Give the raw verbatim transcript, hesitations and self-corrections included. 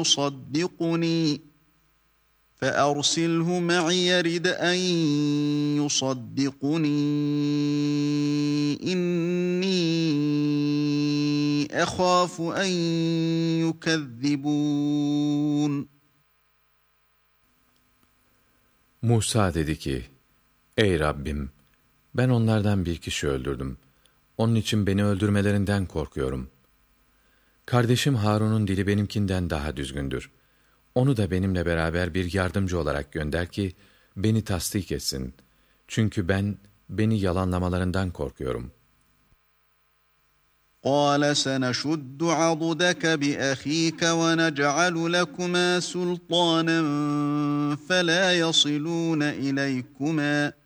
يُصَدِّقُنِي فَأَرْسِلْهُ مَعِيَ رِدْ أَنْ يُصَدِّقُنِي إِنِّي أَخَافُ أَنْ يُكَذِّبُونَ. Musa dedi ki, ey Rabbim, ben onlardan bir kişi öldürdüm. Onun için beni öldürmelerinden korkuyorum. Kardeşim Harun'un dili benimkinden daha düzgündür. Onu da benimle beraber bir yardımcı olarak gönder ki, beni tasdik etsin. Çünkü ben, beni yalanlamalarından korkuyorum. قَالَ سَنَشُدُّ عَضُدَكَ بِأَخِيكَ وَنَجْعَلُ لَكُمَا سُلْطَانًا فَلَا يَصِلُونَ إِلَيْكُمَا